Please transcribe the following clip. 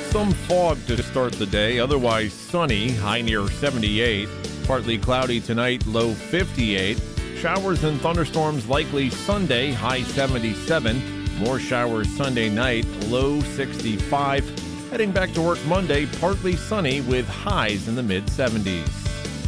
Some fog to start the day, otherwise sunny, high near 78. Partly cloudy tonight, low 58. Showers and thunderstorms likely Sunday, high 77. More showers Sunday night, low 65. Heading back to work Monday, partly sunny with highs in the mid-70s.